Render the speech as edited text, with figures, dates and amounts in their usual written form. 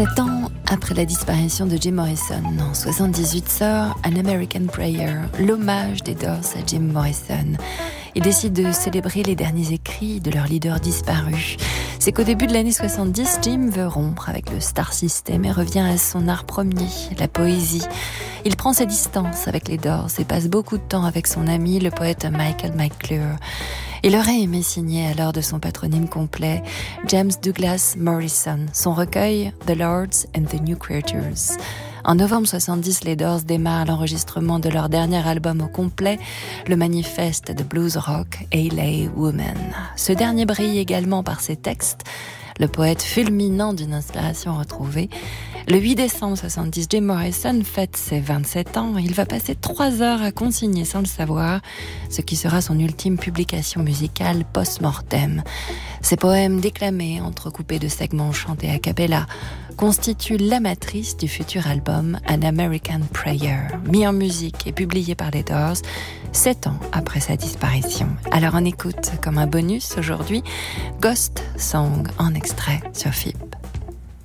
7 ans après la disparition de Jim Morrison, en 1978 sort An American Prayer, l'hommage des Doors à Jim Morrison. Ils décident de célébrer les derniers écrits de leur leader disparu. C'est qu'au début de l'année 70, Jim veut rompre avec le star system et revient à son art premier, la poésie. Il prend ses distances avec les Doors et passe beaucoup de temps avec son ami, le poète Michael McClure. Il aurait aimé signer alors de son patronyme complet James Douglas Morrison, son recueil The Lords and the New Creatures. En novembre 70, les Doors démarrent l'enregistrement de leur dernier album au complet, le manifeste de blues rock L.A. Woman. Ce dernier brille également par ses textes, le poète fulminant d'une inspiration retrouvée. Le 8 décembre 70, Jim Morrison fête ses 27 ans. Il va passer 3 heures à consigner sans le savoir ce qui sera son ultime publication musicale post-mortem. Ses poèmes déclamés, entrecoupés de segments chantés a cappella, constituent la matrice du futur album An American Prayer, mis en musique et publié par les Doors 7 ans après sa disparition. Alors on écoute comme un bonus aujourd'hui Ghost Song en extrait sur FIP.